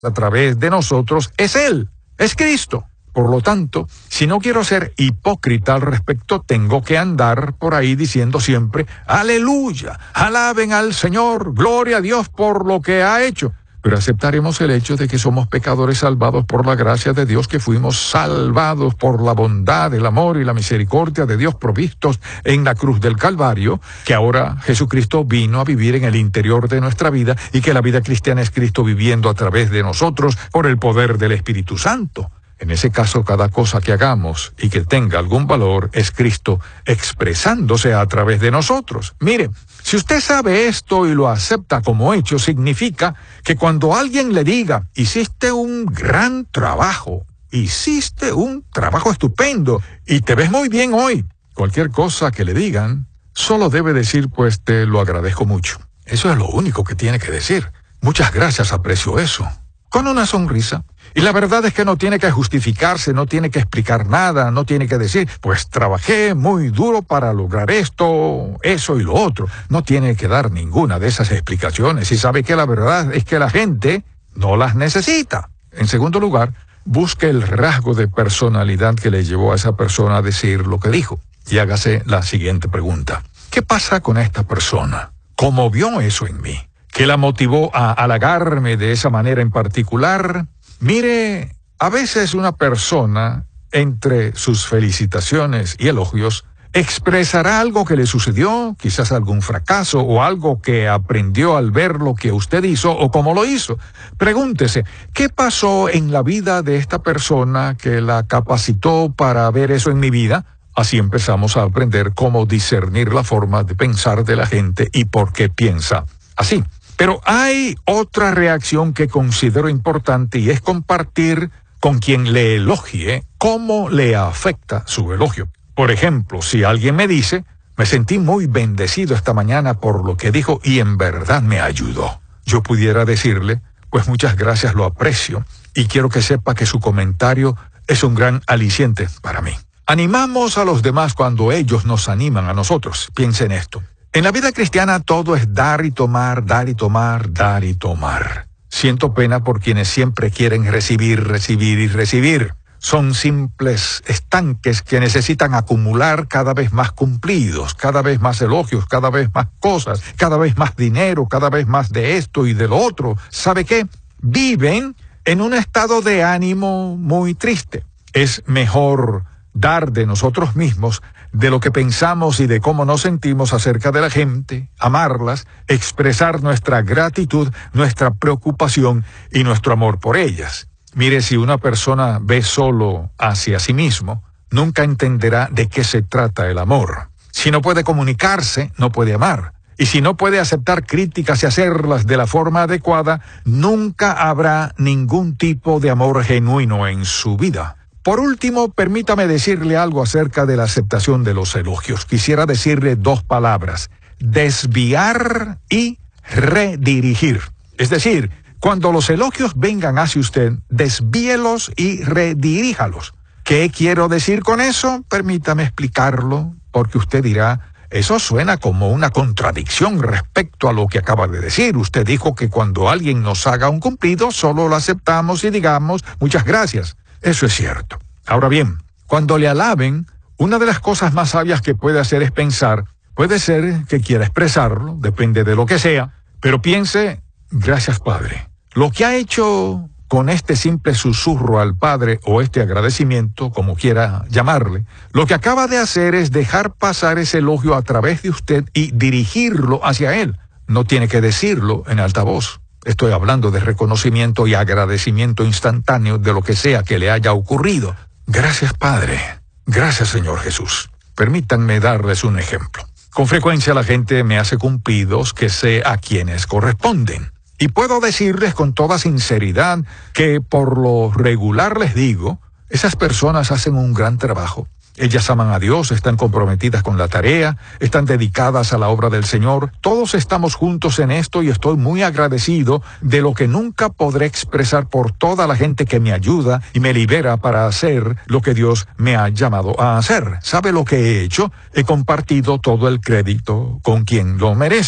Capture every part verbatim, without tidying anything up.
a través de nosotros es Él, es Cristo. Por lo tanto, si no quiero ser hipócrita al respecto, tengo que andar por ahí diciendo siempre, aleluya, alaben al Señor, gloria a Dios por lo que ha hecho. Pero aceptaremos el hecho de que somos pecadores salvados por la gracia de Dios, que fuimos salvados por la bondad, el amor y la misericordia de Dios provistos en la cruz del Calvario, que ahora Jesucristo vino a vivir en el interior de nuestra vida y que la vida cristiana es Cristo viviendo a través de nosotros por el poder del Espíritu Santo. En ese caso, cada cosa que hagamos y que tenga algún valor es Cristo expresándose a través de nosotros. Mire, si usted sabe esto y lo acepta como hecho, significa que cuando alguien le diga, hiciste un gran trabajo, hiciste un trabajo estupendo y te ves muy bien hoy, cualquier cosa que le digan, solo debe decir, pues te lo agradezco mucho. Eso es lo único que tiene que decir. Muchas gracias, aprecio eso. Con una sonrisa. Y la verdad es que no tiene que justificarse, no tiene que explicar nada, no tiene que decir, pues trabajé muy duro para lograr esto, eso y lo otro. No tiene que dar ninguna de esas explicaciones y sabe que la verdad es que la gente no las necesita. En segundo lugar, busque el rasgo de personalidad que le llevó a esa persona a decir lo que dijo y hágase la siguiente pregunta. ¿Qué pasa con esta persona? ¿Cómo vio eso en mí? ¿Qué la motivó a halagarme de esa manera en particular? Mire, a veces una persona, entre sus felicitaciones y elogios, expresará algo que le sucedió, quizás algún fracaso o algo que aprendió al ver lo que usted hizo o cómo lo hizo. Pregúntese, ¿qué pasó en la vida de esta persona que la capacitó para ver eso en mi vida? Así empezamos a aprender cómo discernir la forma de pensar de la gente y por qué piensa así. Pero hay otra reacción que considero importante y es compartir con quien le elogie cómo le afecta su elogio. Por ejemplo, si alguien me dice, me sentí muy bendecido esta mañana por lo que dijo y en verdad me ayudó. Yo pudiera decirle, pues muchas gracias, lo aprecio y quiero que sepa que su comentario es un gran aliciente para mí. Animamos a los demás cuando ellos nos animan a nosotros. Piensen esto. En la vida cristiana todo es dar y tomar, dar y tomar, dar y tomar. Siento pena por quienes siempre quieren recibir, recibir y recibir. Son simples estanques que necesitan acumular cada vez más cumplidos, cada vez más elogios, cada vez más cosas, cada vez más dinero, cada vez más de esto y de lo otro. ¿Sabe qué? Viven en un estado de ánimo muy triste. Es mejor dar de nosotros mismos, de lo que pensamos y de cómo nos sentimos acerca de la gente, amarlas, expresar nuestra gratitud, nuestra preocupación y nuestro amor por ellas. Mire, si una persona ve solo hacia sí mismo, nunca entenderá de qué se trata el amor. Si no puede comunicarse, no puede amar. Y si no puede aceptar críticas y hacerlas de la forma adecuada, nunca habrá ningún tipo de amor genuino en su vida. Por último, permítame decirle algo acerca de la aceptación de los elogios. Quisiera decirle dos palabras: desviar y redirigir. Es decir, cuando los elogios vengan hacia usted, desvíelos y rediríjalos. ¿Qué quiero decir con eso? Permítame explicarlo, porque usted dirá, eso suena como una contradicción respecto a lo que acaba de decir. Usted dijo que cuando alguien nos haga un cumplido, solo lo aceptamos y digamos, muchas gracias. Eso es cierto. Ahora bien, cuando le alaben, una de las cosas más sabias que puede hacer es pensar, puede ser que quiera expresarlo, depende de lo que sea, pero piense, gracias Padre. Lo que ha hecho con este simple susurro al Padre o este agradecimiento, como quiera llamarle, lo que acaba de hacer es dejar pasar ese elogio a través de usted y dirigirlo hacia Él. No tiene que decirlo en alta voz. Estoy hablando de reconocimiento y agradecimiento instantáneo de lo que sea que le haya ocurrido. Gracias, Padre. Gracias, Señor Jesús. Permítanme darles un ejemplo. Con frecuencia la gente me hace cumplidos que sé a quienes corresponden. Y puedo decirles con toda sinceridad que por lo regular les digo, esas personas hacen un gran trabajo. Ellas aman a Dios, están comprometidas con la tarea, están dedicadas a la obra del Señor. Todos estamos juntos en esto y estoy muy agradecido de lo que nunca podré expresar por toda la gente que me ayuda y me libera para hacer lo que Dios me ha llamado a hacer. ¿Sabe lo que he hecho? He compartido todo el crédito con quien lo merece.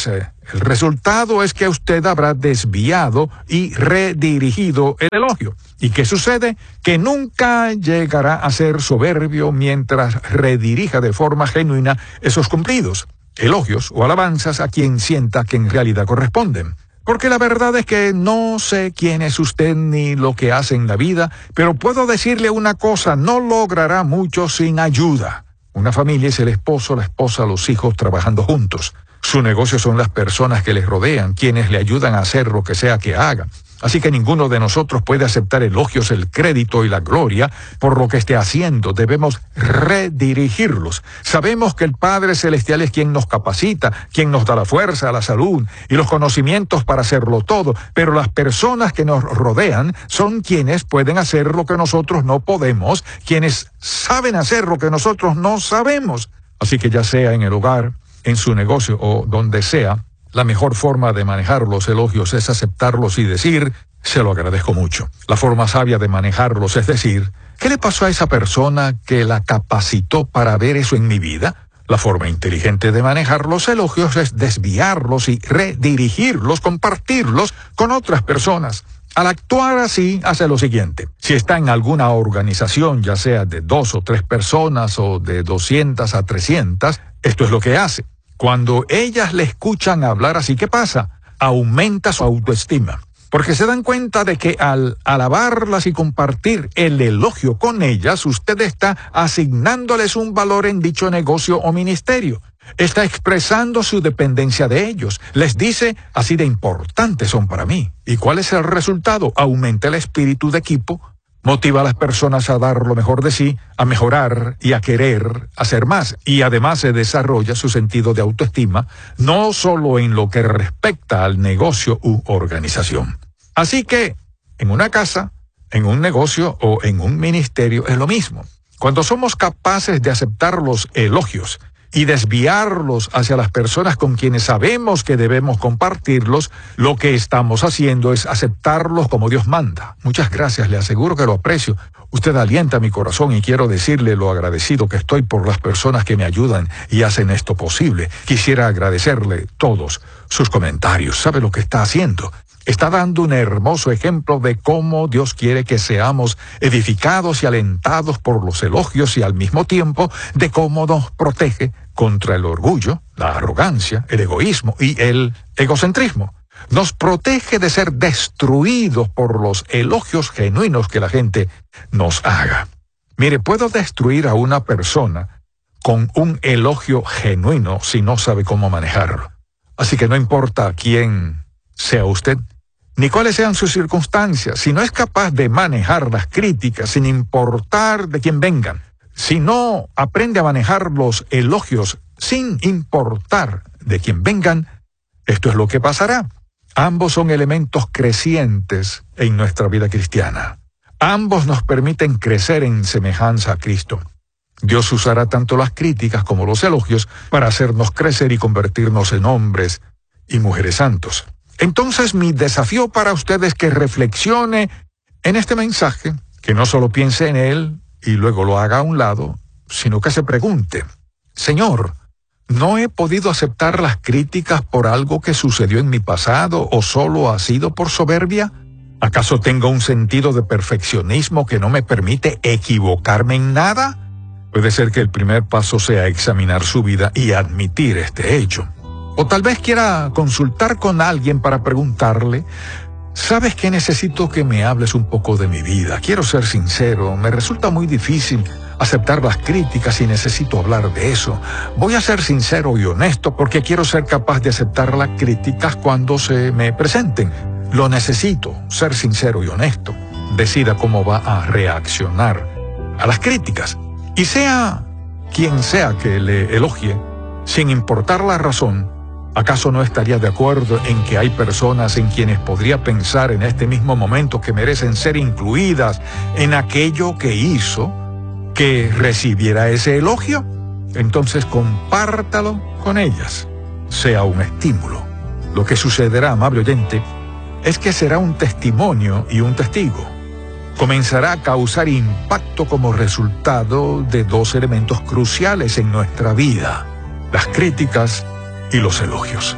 El resultado es que usted habrá desviado y redirigido el elogio. ¿Y qué sucede? Que nunca llegará a ser soberbio mientras redirija de forma genuina esos cumplidos, elogios o alabanzas a quien sienta que en realidad corresponden. Porque la verdad es que no sé quién es usted ni lo que hace en la vida, pero puedo decirle una cosa, no logrará mucho sin ayuda. Una familia es el esposo, la esposa, los hijos trabajando juntos. Su negocio son las personas que les rodean, quienes le ayudan a hacer lo que sea que haga. Así que ninguno de nosotros puede aceptar elogios, el crédito y la gloria por lo que esté haciendo. Debemos redirigirlos. Sabemos que el Padre Celestial es quien nos capacita, quien nos da la fuerza, la salud y los conocimientos para hacerlo todo. Pero las personas que nos rodean son quienes pueden hacer lo que nosotros no podemos, quienes saben hacer lo que nosotros no sabemos. Así que ya sea en el hogar, en su negocio o donde sea, la mejor forma de manejar los elogios es aceptarlos y decir, se lo agradezco mucho. La forma sabia de manejarlos es decir, ¿qué le pasó a esa persona que la capacitó para ver eso en mi vida? La forma inteligente de manejar los elogios es desviarlos y redirigirlos, compartirlos con otras personas. Al actuar así, hace lo siguiente. Si está en alguna organización, ya sea de dos o tres personas o de doscientas a trescientas, esto es lo que hace. Cuando ellas le escuchan hablar así, ¿qué pasa? Aumenta su autoestima. Porque se dan cuenta de que al alabarlas y compartir el elogio con ellas, usted está asignándoles un valor en dicho negocio o ministerio. Está expresando su dependencia de ellos. Les dice, así de importantes son para mí. ¿Y cuál es el resultado? Aumenta el espíritu de equipo, motiva a las personas a dar lo mejor de sí, a mejorar y a querer hacer más. Y además se desarrolla su sentido de autoestima, no solo en lo que respecta al negocio u organización. Así que, en una casa, en un negocio o en un ministerio es lo mismo. Cuando somos capaces de aceptar los elogios y desviarlos hacia las personas con quienes sabemos que debemos compartirlos, lo que estamos haciendo es aceptarlos como Dios manda. Muchas gracias, le aseguro que lo aprecio. Usted alienta mi corazón y quiero decirle lo agradecido que estoy por las personas que me ayudan y hacen esto posible. Quisiera agradecerle todos sus comentarios. ¿Sabe lo que está haciendo? Está dando un hermoso ejemplo de cómo Dios quiere que seamos edificados y alentados por los elogios y al mismo tiempo de cómo nos protege contra el orgullo, la arrogancia, el egoísmo y el egocentrismo. Nos protege de ser destruidos por los elogios genuinos que la gente nos haga. Mire, puedo destruir a una persona con un elogio genuino si no sabe cómo manejarlo. Así que no importa quién sea usted, ni cuáles sean sus circunstancias, si no es capaz de manejar las críticas sin importar de quién vengan, si no aprende a manejar los elogios sin importar de quién vengan, esto es lo que pasará. Ambos son elementos crecientes en nuestra vida cristiana. Ambos nos permiten crecer en semejanza a Cristo. Dios usará tanto las críticas como los elogios para hacernos crecer y convertirnos en hombres y mujeres santos. Entonces, mi desafío para usted es que reflexione en este mensaje, que no solo piense en él y luego lo haga a un lado, sino que se pregunte, Señor, ¿no he podido aceptar las críticas por algo que sucedió en mi pasado o solo ha sido por soberbia? ¿Acaso tengo un sentido de perfeccionismo que no me permite equivocarme en nada? Puede ser que el primer paso sea examinar su vida y admitir este hecho. O tal vez quiera consultar con alguien para preguntarle, ¿sabes qué? Necesito que me hables un poco de mi vida. Quiero ser sincero, me resulta muy difícil aceptar las críticas y necesito hablar de eso. Voy a ser sincero y honesto porque quiero ser capaz de aceptar las críticas cuando se me presenten. Lo necesito, ser sincero y honesto. Decida cómo va a reaccionar a las críticas. Y sea quien sea que le elogie, sin importar la razón, ¿acaso no estaría de acuerdo en que hay personas en quienes podría pensar en este mismo momento que merecen ser incluidas en aquello que hizo que recibiera ese elogio? Entonces compártalo con ellas. Sea un estímulo. Lo que sucederá, amable oyente, es que será un testimonio y un testigo. Comenzará a causar impacto como resultado de dos elementos cruciales en nuestra vida: las críticas y los elogios.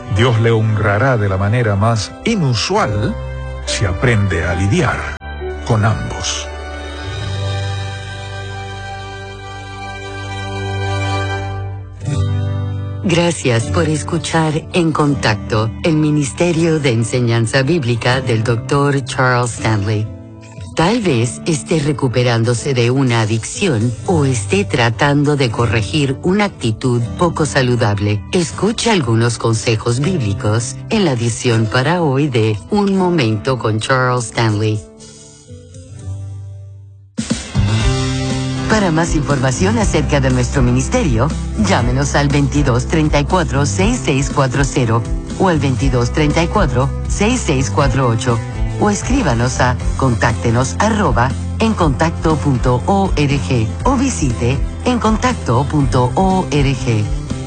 Dios le honrará de la manera más inusual si aprende a lidiar con ambos. Gracias por escuchar En Contacto, el Ministerio de Enseñanza Bíblica del doctor Charles Stanley. Tal vez esté recuperándose de una adicción o esté tratando de corregir una actitud poco saludable. Escucha algunos consejos bíblicos en la edición para hoy de Un Momento con Charles Stanley. Para más información acerca de nuestro ministerio, llámenos al veintidós treinta y cuatro, sesenta y seis cuarenta o al veintidós treinta y cuatro, sesenta y seis cuarenta y ocho o escríbanos a contáctenos arroba encontacto punto org o visite encontacto punto org.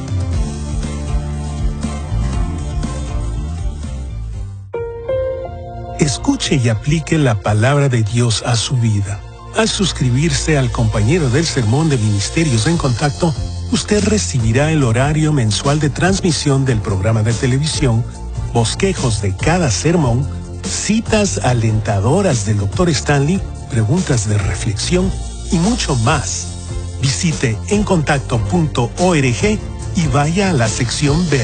Escuche y aplique la palabra de Dios a su vida. Al suscribirse al compañero del sermón de Ministerios en Contacto, usted recibirá el horario mensual de transmisión del programa de televisión, bosquejos de cada sermón, citas alentadoras del doctor Stanley, preguntas de reflexión y mucho más. Visite encontacto punto org y vaya a la sección Ver.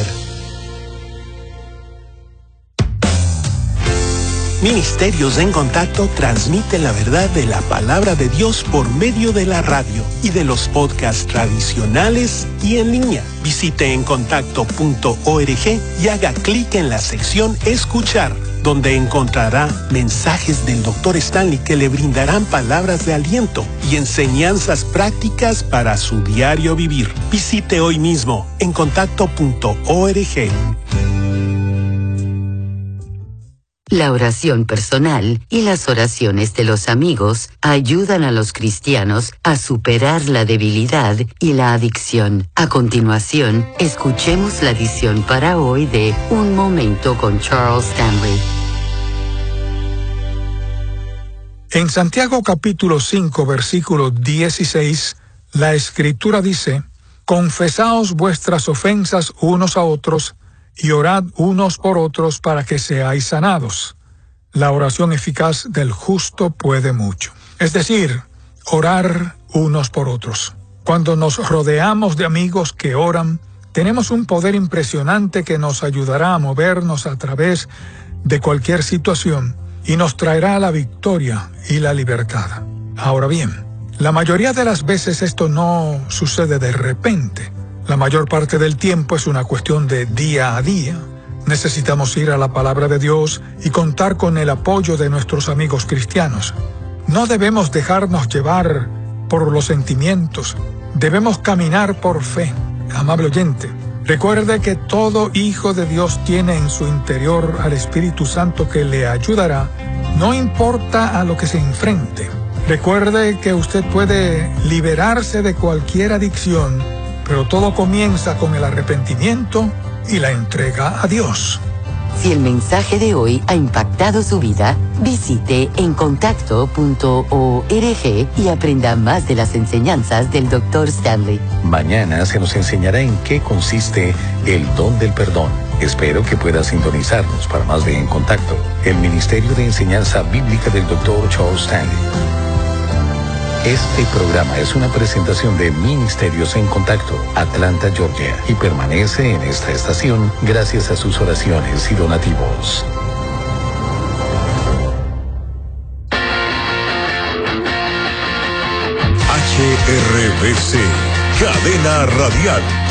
Ministerios en Contacto transmite la verdad de la palabra de Dios por medio de la radio y de los podcasts tradicionales y en línea. Visite encontacto punto org y haga clic en la sección Escuchar, donde encontrará mensajes del doctor Stanley que le brindarán palabras de aliento y enseñanzas prácticas para su diario vivir. Visite hoy mismo encontacto punto org. La oración personal y las oraciones de los amigos ayudan a los cristianos a superar la debilidad y la adicción. A continuación, escuchemos la edición para hoy de Un Momento con Charles Stanley. En Santiago capítulo cinco, versículo dieciséis, la Escritura dice: «Confesaos vuestras ofensas unos a otros, y orad unos por otros para que seáis sanados. La oración eficaz del justo puede mucho». Es decir, orar unos por otros. Cuando nos rodeamos de amigos que oran, tenemos un poder impresionante que nos ayudará a movernos a través de cualquier situación y nos traerá la victoria y la libertad. Ahora bien, la mayoría de las veces esto no sucede de repente. La mayor parte del tiempo es una cuestión de día a día. Necesitamos ir a la palabra de Dios y contar con el apoyo de nuestros amigos cristianos. No debemos dejarnos llevar por los sentimientos. Debemos caminar por fe. Amable oyente, recuerde que todo hijo de Dios tiene en su interior al Espíritu Santo que le ayudará, no importa a lo que se enfrente. Recuerde que usted puede liberarse de cualquier adicción, pero todo comienza con el arrepentimiento y la entrega a Dios. Si el mensaje de hoy ha impactado su vida, visite encontacto punto org y aprenda más de las enseñanzas del doctor Stanley. Mañana se nos enseñará en qué consiste el don del perdón. Espero que pueda sintonizarnos para más de En Contacto, el Ministerio de Enseñanza Bíblica del doctor Charles Stanley. Este programa es una presentación de Ministerios en Contacto, Atlanta, Georgia, y permanece en esta estación gracias a sus oraciones y donativos. H R B C, Cadena Radial.